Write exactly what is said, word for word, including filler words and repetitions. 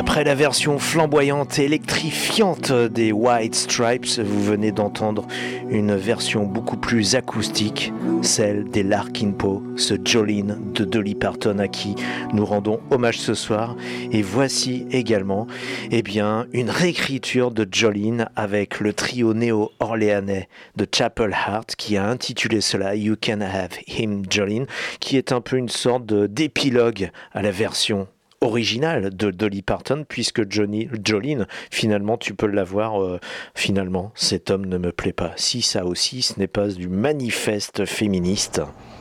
Après la version flamboyante et électrifiante des White Stripes, vous venez d'entendre une version beaucoup plus acoustique, celle des Larkin Poe, ce Jolene de Dolly Parton à qui nous rendons hommage ce soir. Et voici également eh bien, une réécriture de Jolene avec le trio néo-orléanais de Chapel Heart qui a intitulé cela You Can Have Him Jolene, qui est un peu une sorte de, d'épilogue à la version original de Dolly Parton, puisque Johnny, Jolene, finalement, tu peux l'avoir, euh, finalement, cet homme ne me plaît pas. Si ça aussi, ce n'est pas du manifeste féministe.